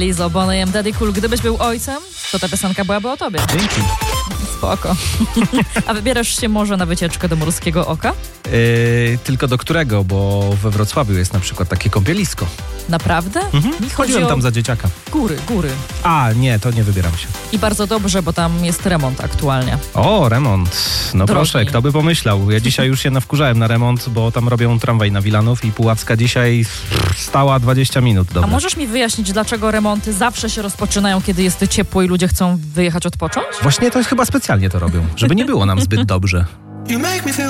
Lizzo, Bonnie Daddy Cool. Gdybyś był ojcem, to ta piosenka byłaby o tobie. Dzięki. Spoko. A wybierasz się może na wycieczkę do Morskiego Oka? Tylko do którego? Bo we Wrocławiu jest na przykład takie kąpielisko. Naprawdę? Mi chodzi Chodziłem o tam za dzieciaka. góry. A, nie, to nie wybieram się. I bardzo dobrze, bo tam jest remont aktualnie. O, remont. No Drogi. proszę, kto by pomyślał. Ja dzisiaj już się nawkurzałem na remont, bo tam robią tramwaj na Wilanów i Puławska dzisiaj stała 20 minut. A Dobra. możesz mi wyjaśnić, dlaczego remonty zawsze się rozpoczynają, kiedy jest ciepło i ludzie chcą wyjechać odpocząć? Właśnie to chyba specjalnie to robią, żeby nie było nam zbyt dobrze. You make me feel